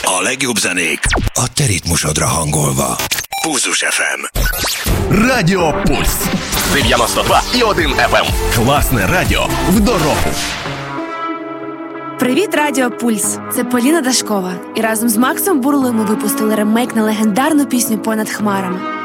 A legjobb zenék a te ritmusodra hangolva. Pulzus FM. Радіо Пульс. 92,1 FM. Класне радіо в дорогу. Привіт, Радіо Пульс! Це Поліна Дашкова. І разом з Максом Бурлою ми випустили ремейк на легендарну пісню «Понад хмарами».